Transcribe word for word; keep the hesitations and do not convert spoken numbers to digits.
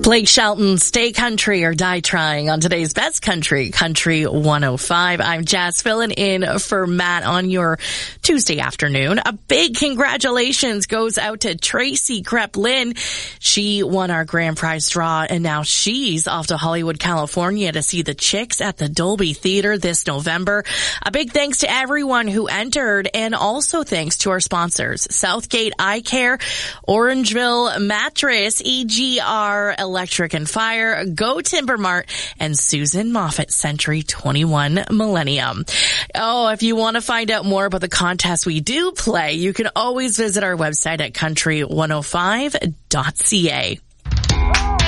Blake Shelton, Stay Country or Die Trying on today's Best Country, Country one oh five. I'm Jazz filling in for Matt on your Tuesday afternoon. A big congratulations goes out to Tracy Kreplin. She won our grand prize draw and now she's off to Hollywood, California to see the Chicks at the Dolby Theater this November. A big thanks to everyone who entered and also thanks to our sponsors, Southgate Eye Care, Orangeville Mattress, E G R Electric and Fire, Go Timber Mart, and Susan Moffat Century twenty-one Millennium. Oh, if you want to find out more about the contest we do play, you can always visit our website at country one oh five dot c a.